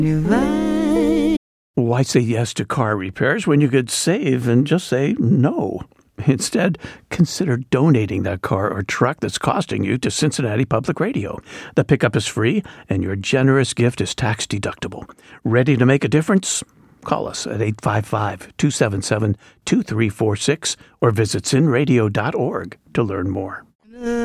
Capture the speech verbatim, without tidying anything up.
Why say yes to car repairs when you could save and just say no? Instead, consider donating that car or truck that's costing you to Cincinnati Public Radio. The pickup is free, and your generous gift is tax-deductible. Ready to make a difference? Call us at eight five five, two seven seven, two three four six or visit sin radio dot org to learn more.